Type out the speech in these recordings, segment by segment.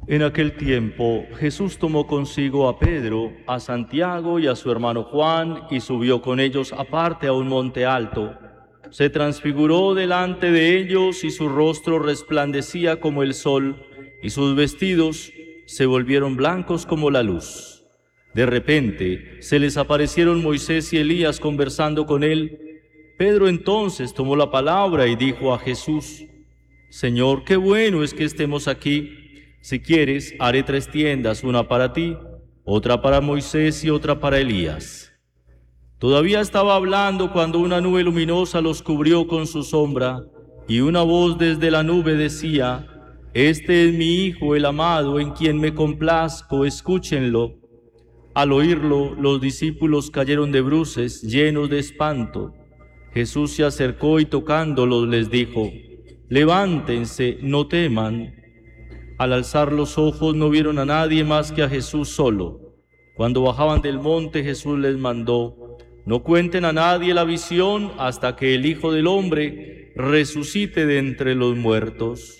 En aquel tiempo Jesús tomó consigo a Pedro, a Santiago y a su hermano Juan y subió con ellos aparte a un monte alto. Se transfiguró delante de ellos y su rostro resplandecía como el sol y sus vestidos se volvieron blancos como la luz. De repente se les aparecieron Moisés y Elías conversando con él. Pedro entonces tomó la palabra y dijo a Jesús: Señor, qué bueno es que estemos aquí. Si quieres, haré 3 tiendas, una para ti, otra para Moisés y otra para Elías. Todavía estaba hablando cuando una nube luminosa los cubrió con su sombra, y una voz desde la nube decía: Este es mi Hijo, el amado, en quien me complazco, escúchenlo. Al oírlo, los discípulos cayeron de bruces, llenos de espanto. Jesús se acercó y tocándolos les dijo: Levántense, no teman. Al alzar los ojos no vieron a nadie más que a Jesús solo. Cuando bajaban del monte, Jesús les mandó: No cuenten a nadie la visión hasta que el Hijo del Hombre resucite de entre los muertos.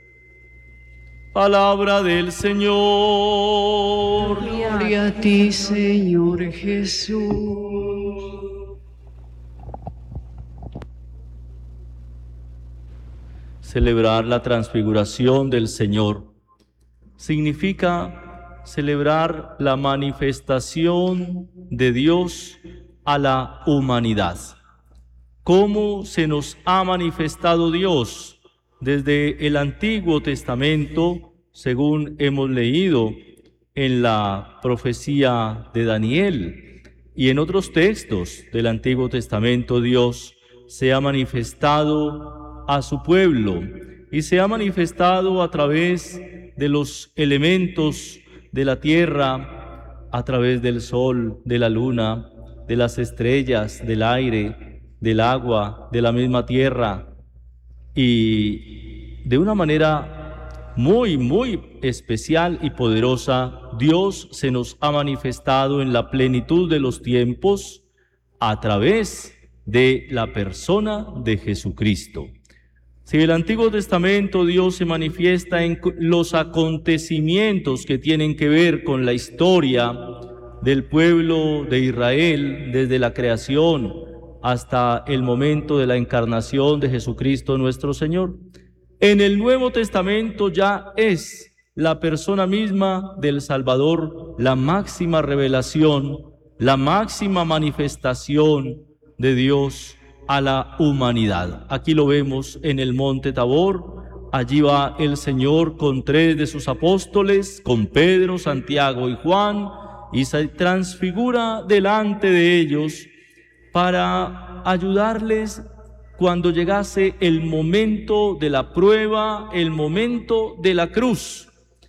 Palabra del Señor. Gloria a ti, Señor Jesús. Celebrar la transfiguración del Señor significa celebrar la manifestación de Dios a la humanidad. ¿Cómo se nos ha manifestado Dios? Desde el Antiguo Testamento, según hemos leído en la profecía de Daniel y en otros textos del Antiguo Testamento, Dios se ha manifestado a su pueblo y se ha manifestado a través de los elementos de la tierra, a través del sol, de la luna, de las estrellas, del aire, del agua, de la misma tierra, y de una manera muy especial y poderosa, Dios se nos ha manifestado en la plenitud de los tiempos a través de la persona de Jesucristo. Si en el Antiguo Testamento Dios se manifiesta en los acontecimientos que tienen que ver con la historia del pueblo de Israel, desde la creación hasta el momento de la encarnación de Jesucristo nuestro Señor, en el Nuevo Testamento ya es la persona misma del Salvador la máxima revelación, la máxima manifestación de Dios a la humanidad. Aquí lo vemos en el monte Tabor. Allí va el Señor con 3 de sus apóstoles, con Pedro, Santiago y Juan, y se transfigura delante de ellos para ayudarles cuando llegase el momento de la prueba, el momento de la cruz.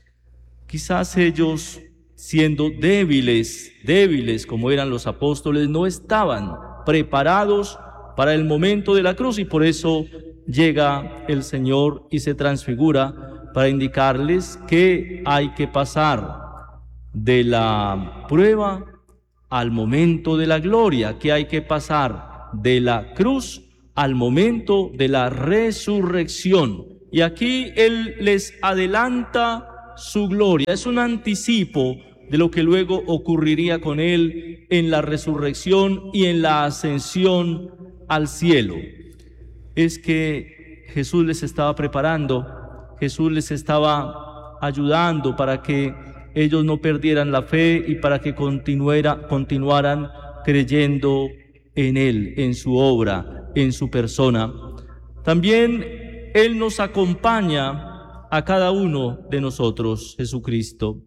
Quizás ellos, siendo débiles como eran los apóstoles, no estaban preparados para el momento de la cruz, y por eso llega el Señor y se transfigura para indicarles que hay que pasar de la prueba al momento de la gloria, que hay que pasar de la cruz al momento de la resurrección. Y aquí Él les adelanta su gloria, es un anticipo de lo que luego ocurriría con Él en la resurrección y en la ascensión al cielo. Es que Jesús les estaba preparando, Jesús les estaba ayudando para que ellos no perdieran la fe y para que continuaran creyendo en Él, en su obra, en su persona. También Él nos acompaña a cada uno de nosotros, Jesucristo.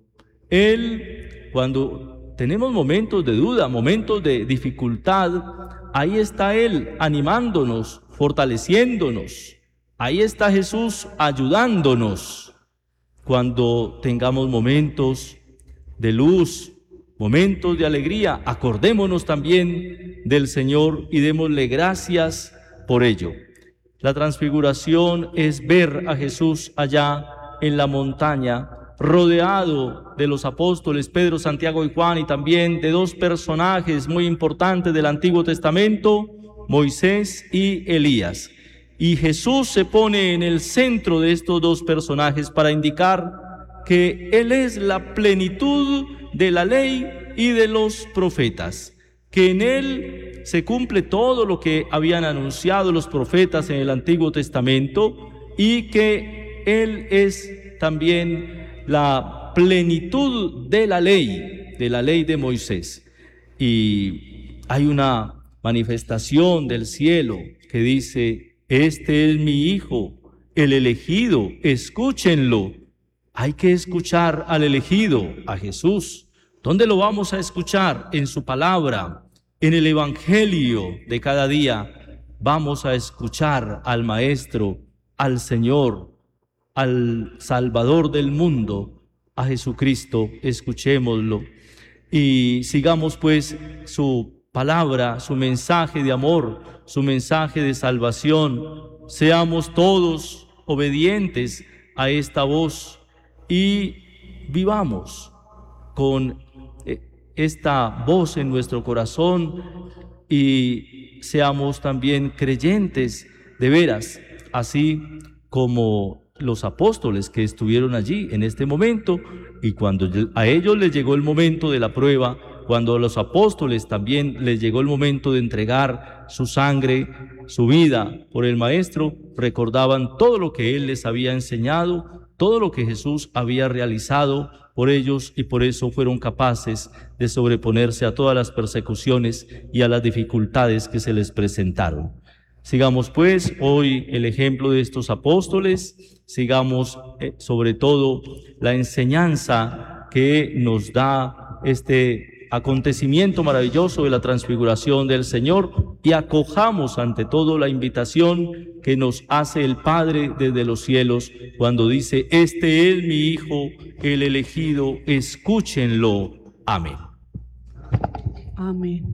Él, cuando tenemos momentos de duda, momentos de dificultad, ahí está Él animándonos, fortaleciéndonos. Ahí está Jesús ayudándonos. Cuando tengamos momentos de luz, momentos de alegría, acordémonos también del Señor y démosle gracias por ello. La transfiguración es ver a Jesús allá en la montaña, rodeado de los apóstoles Pedro, Santiago y Juan, y también de 2 personajes muy importantes del Antiguo Testamento, Moisés y Elías. Y Jesús se pone en el centro de estos 2 personajes para indicar que Él es la plenitud de la ley y de los profetas, que en Él se cumple todo lo que habían anunciado los profetas en el Antiguo Testamento y que Él es también la plenitud de la ley de Moisés. Y hay una manifestación del cielo que dice: este es mi Hijo, el elegido, escúchenlo. Hay que escuchar al elegido, a Jesús. ¿Dónde lo vamos a escuchar? En su palabra, en el Evangelio de cada día. Vamos a escuchar al Maestro, al Señor, al Salvador del mundo, a Jesucristo. Escuchémoslo y sigamos pues su palabra, su mensaje de amor, su mensaje de salvación. Seamos todos obedientes a esta voz y vivamos con esta voz en nuestro corazón y seamos también creyentes de veras, así como los apóstoles que estuvieron allí en este momento. Y cuando a ellos les llegó el momento de la prueba, cuando a los apóstoles también les llegó el momento de entregar su sangre, su vida por el Maestro, recordaban todo lo que Él les había enseñado, todo lo que Jesús había realizado por ellos, y por eso fueron capaces de sobreponerse a todas las persecuciones y a las dificultades que se les presentaron. Sigamos pues hoy el ejemplo de estos apóstoles, sigamos sobre todo la enseñanza que nos da este acontecimiento maravilloso de la transfiguración del Señor, y acojamos ante todo la invitación que nos hace el Padre desde los cielos cuando dice: este es mi Hijo, el elegido, escúchenlo. Amén. Amén.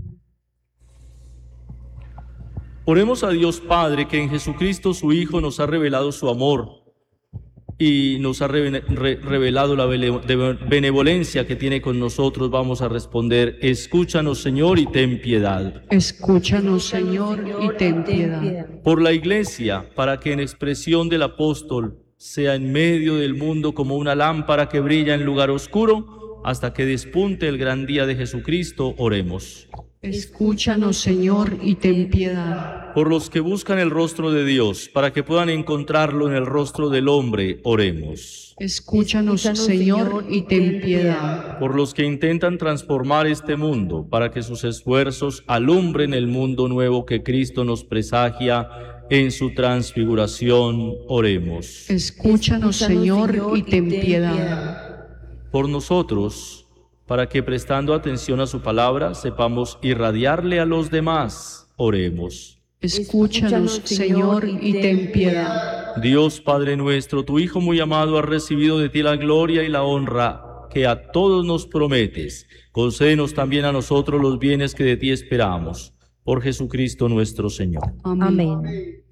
Oremos a Dios Padre, que en Jesucristo su Hijo nos ha revelado su amor y nos ha revelado la benevolencia que tiene con nosotros. Vamos a responder: escúchanos, Señor, y ten piedad. Escúchanos, Señor, y ten piedad. Por la Iglesia, para que en expresión del apóstol sea en medio del mundo como una lámpara que brilla en lugar oscuro, hasta que despunte el gran día de Jesucristo, oremos. Escúchanos, Señor, y ten piedad. Por los que buscan el rostro de Dios, para que puedan encontrarlo en el rostro del hombre, oremos. Escúchanos, Señor, y ten piedad. Por los que intentan transformar este mundo, para que sus esfuerzos alumbren el mundo nuevo que Cristo nos presagia en su transfiguración, oremos. Escúchanos, Señor, y ten piedad. Por nosotros, para que prestando atención a su palabra sepamos irradiarle a los demás, oremos. Escúchanos, Señor, y ten piedad. Dios Padre nuestro, tu Hijo muy amado, ha recibido de ti la gloria y la honra que a todos nos prometes. Concédenos también a nosotros los bienes que de ti esperamos. Por Jesucristo nuestro Señor. Amén. Amén.